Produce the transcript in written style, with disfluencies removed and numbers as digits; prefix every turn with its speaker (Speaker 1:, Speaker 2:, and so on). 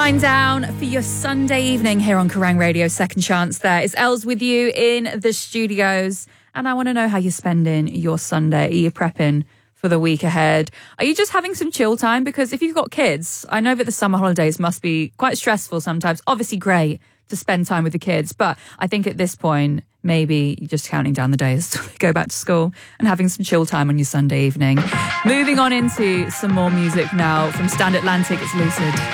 Speaker 1: Wind down for your Sunday evening here on Kerrang Radio. Second Chance there. It's Els with you in the studios. And I want to know how you're spending your Sunday. Are you prepping for the week ahead? Are you just having some chill time? Because if you've got kids, I know that the summer holidays must be quite stressful sometimes. Obviously great to spend time with the kids. But I think at this point, maybe you're just counting down the days to go back to school and having some chill time on your Sunday evening. Moving on into some more music now from Stand Atlantic. It's Lucid.